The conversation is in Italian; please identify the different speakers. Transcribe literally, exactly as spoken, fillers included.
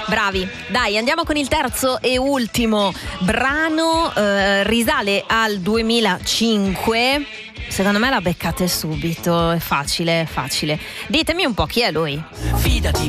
Speaker 1: Bravi, dai, andiamo con il terzo e ultimo brano, eh, risale al duemilacinque. Secondo me la beccate subito, è facile, è facile. Ditemi un po' chi è lui.
Speaker 2: Fidati